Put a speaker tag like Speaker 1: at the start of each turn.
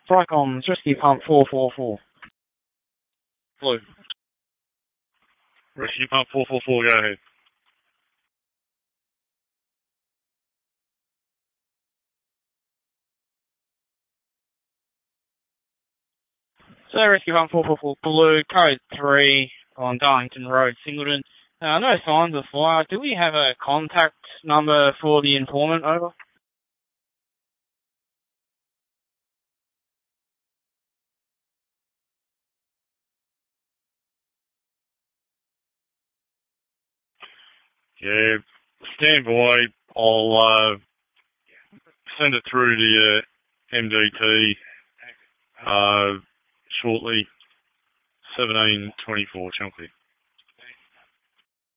Speaker 1: Flycom's Rescue Pump 444.
Speaker 2: Blue. Rescue Pump 444, go ahead.
Speaker 1: So Rescue Pump 444 Blue, code 3 on Darlington Road, Singleton. No signs of fire. Do we have a contact number for the informant, over?
Speaker 2: Yeah, stand by. I'll send it through to your MDT shortly. 1724, Chunky.